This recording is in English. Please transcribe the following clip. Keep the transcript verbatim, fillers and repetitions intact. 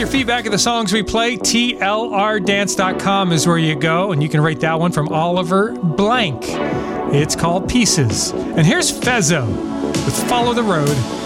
your feedback of the songs we play, T L R dance dot com is where you go, and you can rate that one from Oliver Blank. It's called Pieces. And here's Fezzo with Follow the Road.